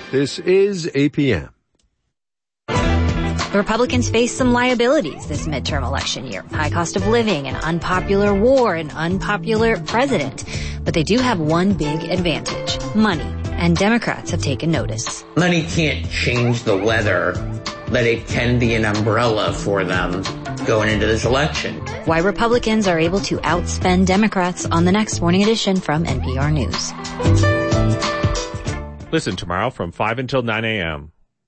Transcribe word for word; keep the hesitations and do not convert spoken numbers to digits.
This is A P M. The Republicans face some liabilities this midterm election year. High cost of living, an unpopular war, an unpopular president. But they do have one big advantage, money. And Democrats have taken notice. Money can't change the weather, but it can be an umbrella for them going into this election. Why Republicans are able to outspend Democrats on the next Morning Edition from N P R News. Listen tomorrow from five until nine a.m.